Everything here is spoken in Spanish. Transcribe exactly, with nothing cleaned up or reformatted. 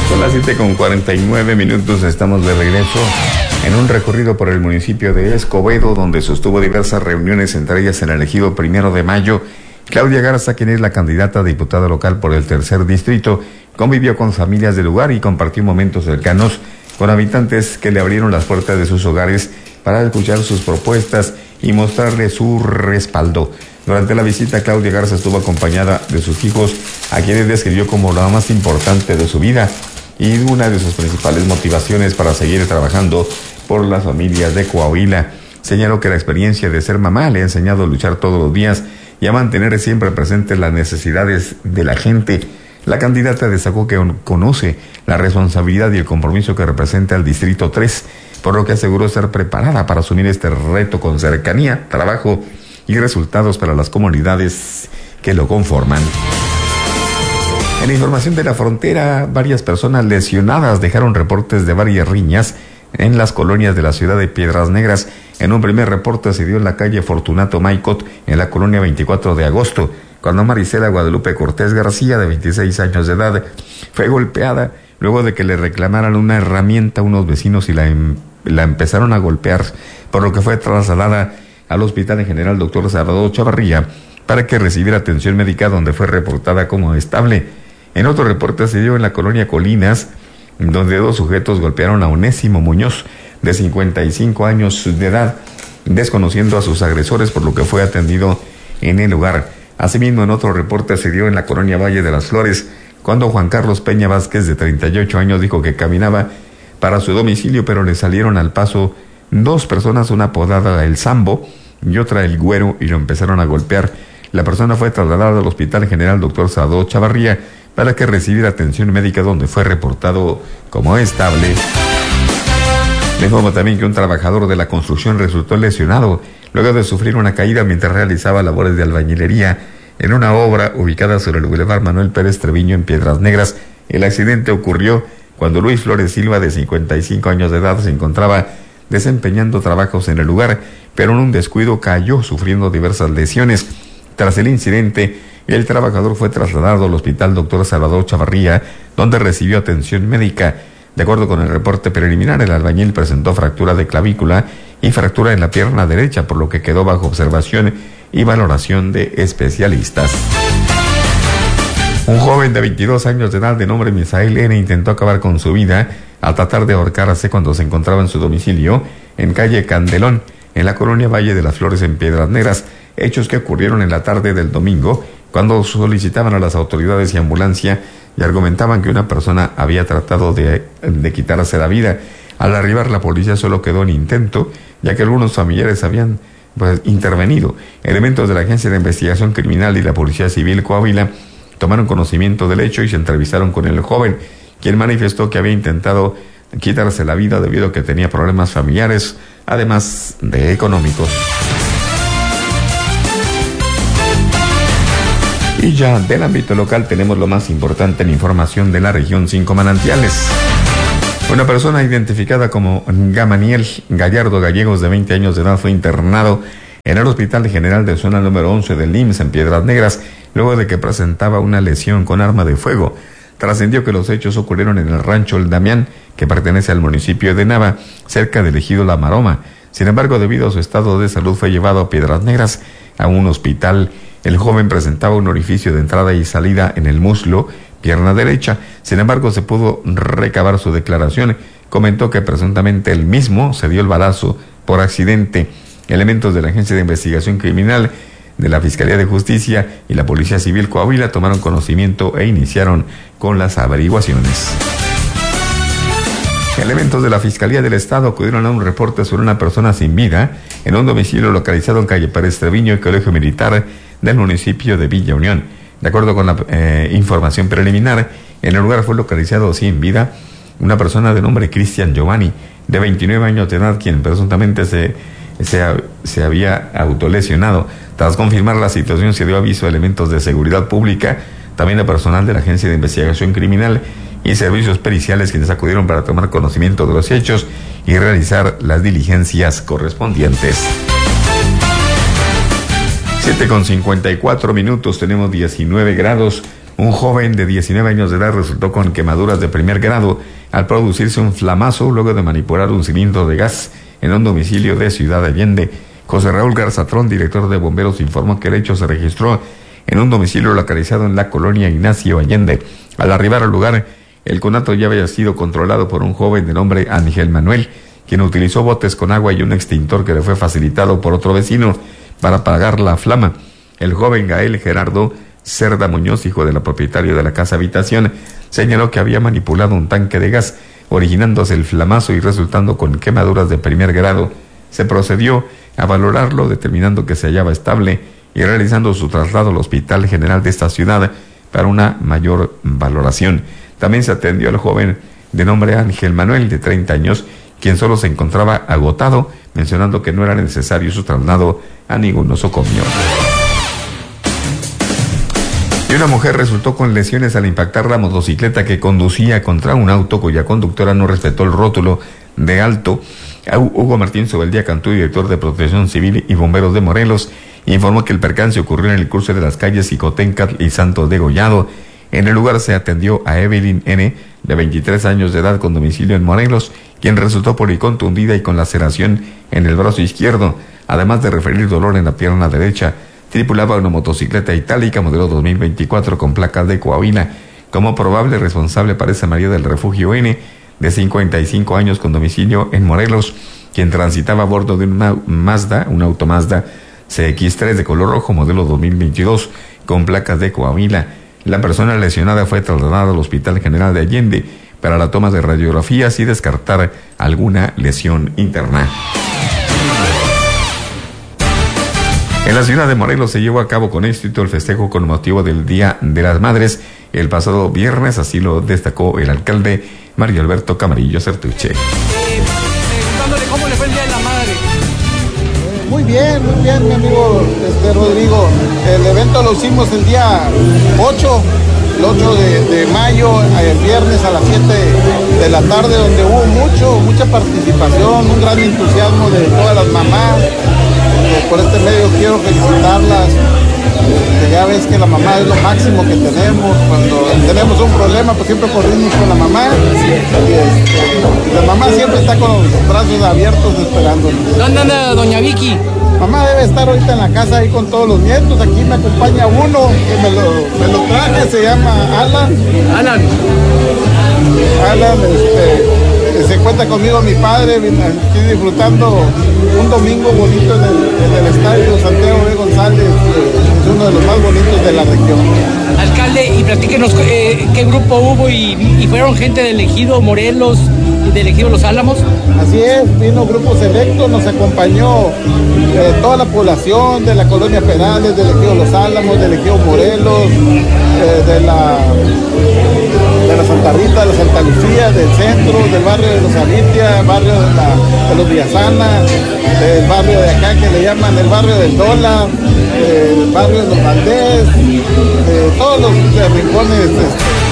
Son las siete con cuarenta y nueve minutos, estamos de regreso en un recorrido por el municipio de Escobedo, donde sostuvo diversas reuniones, entre ellas en el ejido Primero de Mayo. Claudia Garza, quien es la candidata a diputada local por el tercer distrito, convivió con familias del lugar y compartió momentos cercanos con habitantes que le abrieron las puertas de sus hogares para escuchar sus propuestas y mostrarle su respaldo. Durante la visita, Claudia Garza estuvo acompañada de sus hijos, a quienes describió como la más importante de su vida y una de sus principales motivaciones para seguir trabajando por las familias de Coahuila. Señaló que la experiencia de ser mamá le ha enseñado a luchar todos los días y a mantener siempre presentes las necesidades de la gente. La candidata destacó que conoce la responsabilidad y el compromiso que representa el Distrito tres, por lo que aseguró estar preparada para asumir este reto con cercanía, trabajo y resultados para las comunidades que lo conforman. En la información de la frontera, varias personas lesionadas dejaron reportes de varias riñas en las colonias de la ciudad de Piedras Negras. En un primer reporte se dio en la calle Fortunato Maicot, en la colonia veinticuatro de agosto, cuando Marisela Guadalupe Cortés García, de veintiséis años de edad, fue golpeada luego de que le reclamaran una herramienta a unos vecinos y la, em, la empezaron a golpear, por lo que fue trasladada al Hospital General Doctor Salvador Chavarría para que recibiera atención médica, donde fue reportada como estable. En otro reporte se dio en la colonia Colinas, donde dos sujetos golpearon a Onésimo Muñoz, de cincuenta y cinco años de edad, desconociendo a sus agresores, por lo que fue atendido en el lugar. Asimismo, en otro reporte se dio en la colonia Valle de las Flores, cuando Juan Carlos Peña Vázquez, de treinta y ocho años, dijo que caminaba para su domicilio, pero le salieron al paso dos personas, una apodada El Sambo y otra El Güero, y lo empezaron a golpear. La persona fue trasladada al Hospital General Doctor Salvador Chavarría para que recibiera atención médica, donde fue reportado como estable. Le informo también que un trabajador de la construcción resultó lesionado luego de sufrir una caída mientras realizaba labores de albañilería en una obra ubicada sobre el Boulevard Manuel Pérez Treviño en Piedras Negras. El accidente ocurrió cuando Luis Flores Silva, de cincuenta y cinco años de edad, se encontraba desempeñando trabajos en el lugar, pero en un descuido cayó, sufriendo diversas lesiones. Tras el incidente, el trabajador fue trasladado al Hospital Doctor Salvador Chavarría, donde recibió atención médica. De acuerdo con el reporte preliminar, el albañil presentó fractura de clavícula y fractura en la pierna derecha, por lo que quedó bajo observación y valoración de especialistas. Un joven de veintidós años de edad, de nombre Misael N., intentó acabar con su vida al tratar de ahorcarse cuando se encontraba en su domicilio en calle Candelón, en la colonia Valle de las Flores, en Piedras Negras, hechos que ocurrieron en la tarde del domingo, cuando solicitaban a las autoridades y ambulancia y argumentaban que una persona había tratado de, de quitarse la vida. Al arribar, la policía solo quedó en intento, ya que algunos familiares habían pues, intervenido. Elementos de la Agencia de Investigación Criminal y la Policía Civil Coahuila tomaron conocimiento del hecho y se entrevistaron con el joven, quien manifestó que había intentado quitarse la vida debido a que tenía problemas familiares, además de económicos. Y ya del ámbito local tenemos lo más importante en información de la región Cinco Manantiales. Una persona identificada como Gamaniel Gallardo Gallegos, de veinte años de edad, fue internado en el Hospital General de Zona número once del I M S S en Piedras Negras, luego de que presentaba una lesión con arma de fuego. Trascendió que los hechos ocurrieron en el rancho El Damián, que pertenece al municipio de Nava, cerca del ejido La Maroma. Sin embargo, debido a su estado de salud, fue llevado a Piedras Negras, a un hospital. El joven presentaba un orificio de entrada y salida en el muslo, pierna derecha. Sin embargo, se pudo recabar su declaración. Comentó que presuntamente él mismo se dio el balazo por accidente. Elementos de la Agencia de Investigación Criminal, de la Fiscalía de Justicia y la Policía Civil Coahuila tomaron conocimiento e iniciaron con las averiguaciones. Elementos de la Fiscalía del Estado acudieron a un reporte sobre una persona sin vida en un domicilio localizado en calle Pérez Treviño y Colegio Militar del municipio de Villa Unión. De acuerdo con la eh, información preliminar, en el lugar fue localizado sin vida una persona de nombre Cristian Giovanni, de veintinueve años de edad, quien presuntamente se, se, se había autolesionado. Tras confirmar la situación, se dio aviso a elementos de seguridad pública, también a personal de la Agencia de Investigación Criminal y servicios periciales, quienes acudieron para tomar conocimiento de los hechos y realizar las diligencias correspondientes. siete con cincuenta y cuatro minutos, tenemos diecinueve grados. Un joven de diecinueve años de edad resultó con quemaduras de primer grado al producirse un flamazo luego de manipular un cilindro de gas en un domicilio de Ciudad Allende. José Raúl Garzatrón, director de bomberos, informó que el hecho se registró en un domicilio localizado en la colonia Ignacio Allende. Al arribar al lugar, el conato ya había sido controlado por un joven de nombre Ángel Manuel, quien utilizó botes con agua y un extintor que le fue facilitado por otro vecino para apagar la flama. El joven Gael Gerardo Cerda Muñoz, hijo de la propietaria de la casa habitación, señaló que había manipulado un tanque de gas, originándose el flamazo y resultando con quemaduras de primer grado. Se procedió a valorarlo, determinando que se hallaba estable y realizando su traslado al Hospital General de esta ciudad para una mayor valoración. También se atendió al joven de nombre Ángel Manuel, de treinta años, quien solo se encontraba agotado, mencionando que no era necesario su traslado a ningún nosocomio. Y una mujer resultó con lesiones al impactar la motocicleta que conducía contra un auto cuya conductora no respetó el rótulo de alto. Hugo Martín Sobeldía Cantú, director de Protección Civil y Bomberos de Morelos, informó que el percance ocurrió en el cruce de las calles Xicoténcatl y Santo Degollado. En el lugar se atendió a Evelyn N., de veintitrés años de edad, con domicilio en Morelos, quien resultó policontundida y con laceración en el brazo izquierdo, además de referir dolor en la pierna derecha. Tripulaba una motocicleta itálica modelo dos mil veinticuatro con placas de Coahuila. Como probable responsable parece María del Refugio N., de cincuenta y cinco años, con domicilio en Morelos, quien transitaba a bordo de una Mazda, un auto Mazda C X tres de color rojo modelo dos mil veintidós con placas de Coahuila. La persona lesionada fue trasladada al Hospital General de Allende para la toma de radiografías y descartar alguna lesión interna. En la ciudad de Morelos se llevó a cabo con éxito el festejo con motivo del Día de las Madres el pasado viernes, así lo destacó el alcalde Mario Alberto Camarillo Certuche. Eh, preguntándole cómo le fue el Día de la Madre. Eh, muy bien, muy bien, mi amigo este, Rodrigo. El evento lo hicimos el día ocho, el ocho de, de mayo, el viernes a las siete de la tarde, donde hubo mucho, mucha participación, un gran entusiasmo de todas las mamás. Por este medio quiero felicitarlas. Este, ya ves que la mamá es lo máximo que tenemos. Cuando tenemos un problema, pues siempre corrimos con la mamá. Y, este, y la mamá siempre está con los brazos abiertos esperándonos. ¿Dónde anda doña Vicky? Mamá debe estar ahorita en la casa ahí con todos los nietos. Aquí me acompaña uno que me lo, me lo traje, se llama Alan. Alan. Alan, este... se encuentra conmigo mi padre, aquí disfrutando un domingo bonito en el, en el estadio Santiago B. González, que es uno de los más bonitos de la región. Alcalde, y platíquenos eh, qué grupo hubo y, y fueron gente del Ejido Morelos y del Ejido Los Álamos. Así es, vino grupo selecto, nos acompañó eh, toda la población de la colonia Perales, del Ejido Los Álamos, del Ejido Morelos, eh, de la... de la Santa Rita, de la Santa Lucía, del centro, del barrio de los Alitia, barrio de, la, de los Villasana, del barrio de acá que le llaman el barrio del Dola, el barrio de los Valdés, de todos los rincones. Este,